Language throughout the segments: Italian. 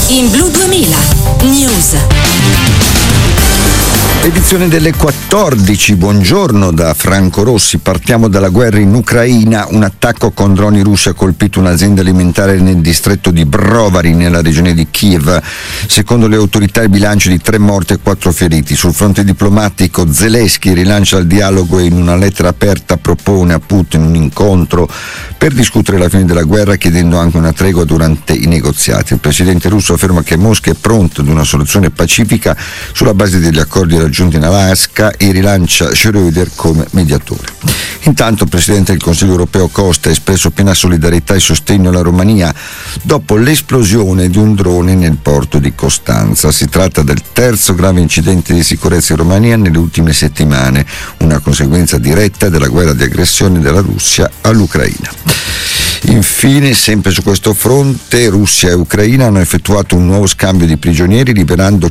In Blu 2000 News. Edizione delle 14, buongiorno da Franco Rossi. Partiamo dalla guerra in Ucraina. Un attacco con droni russi ha colpito un'azienda alimentare nel distretto di Brovary, nella regione di Kiev. Secondo le autorità il bilancio di 3 morti e 4 feriti. Sul fronte diplomatico Zelensky rilancia il dialogo e in una lettera aperta propone a Putin un incontro per discutere la fine della guerra, chiedendo anche una tregua durante i negoziati. Il presidente russo afferma che Mosca è pronta ad una soluzione pacifica sulla base degli accordi raggiunti in Alaska e rilancia Schröder come mediatore. Intanto il Presidente del Consiglio europeo Costa ha espresso piena solidarietà e sostegno alla Romania dopo l'esplosione di un drone nel porto di Costanza. Si tratta del terzo grave incidente di sicurezza in Romania nelle ultime settimane, una conseguenza diretta della guerra di aggressione della Russia all'Ucraina. Infine, sempre su questo fronte, Russia e Ucraina hanno effettuato un nuovo scambio di prigionieri, liberando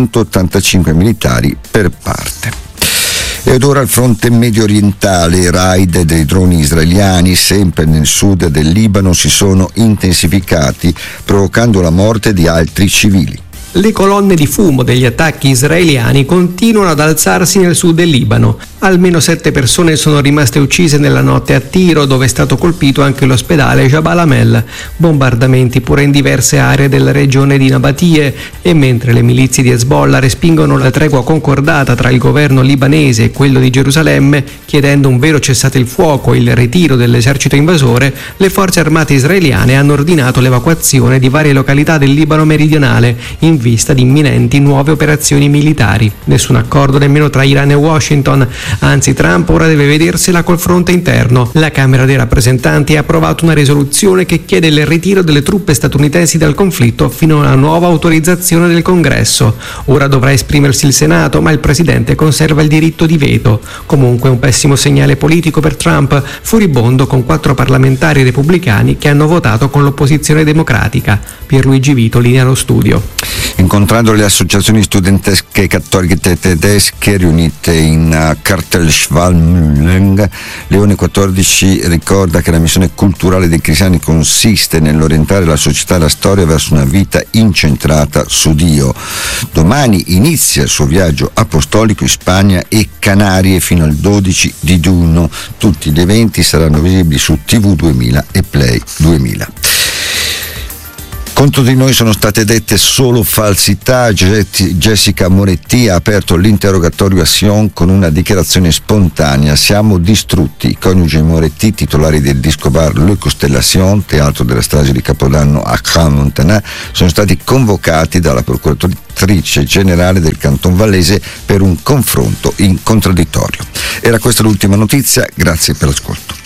185 militari per parte. Ed ora al fronte medio orientale, i raid dei droni israeliani, sempre nel sud del Libano, si sono intensificati, provocando la morte di altri civili. Le colonne di fumo degli attacchi israeliani continuano ad alzarsi nel sud del Libano. Almeno 7 persone sono rimaste uccise nella notte a Tiro, dove è stato colpito anche l'ospedale Jabal Amel. Bombardamenti pure in diverse aree della regione di Nabatie, e mentre le milizie di Hezbollah respingono la tregua concordata tra il governo libanese e quello di Gerusalemme, chiedendo un vero cessate il fuoco e il ritiro dell'esercito invasore, le forze armate israeliane hanno ordinato l'evacuazione di varie località del Libano meridionale in vista di imminenti nuove operazioni militari. Nessun accordo nemmeno tra Iran e Washington. Anzi, Trump ora deve vedersela col fronte interno. La Camera dei rappresentanti ha approvato una risoluzione che chiede il ritiro delle truppe statunitensi dal conflitto fino a una nuova autorizzazione del Congresso. Ora dovrà esprimersi il Senato, ma il presidente conserva il diritto di veto. Comunque un pessimo segnale politico per Trump, furibondo con 4 parlamentari repubblicani che hanno votato con l'opposizione democratica. Pierluigi Vito, linea allo studio. Incontrando le associazioni studentesche cattoliche tedesche riunite in Kartelschwalmühlen, Leone XIV ricorda che la missione culturale dei cristiani consiste nell'orientare la società e la storia verso una vita incentrata su Dio. Domani inizia il suo viaggio apostolico in Spagna e Canarie fino al 12 di giugno. Tutti gli eventi saranno visibili su TV 2000 e Play 2000. Contro di noi sono state dette solo falsità. Jessica Moretti ha aperto l'interrogatorio a Sion con una dichiarazione spontanea: siamo distrutti. I coniugi Moretti, titolari del disco bar Le Constellation, teatro della strage di Capodanno a Crans-Montana, sono stati convocati dalla procuratrice generale del Canton Vallese per un confronto in contraddittorio. Era questa l'ultima notizia, grazie per l'ascolto.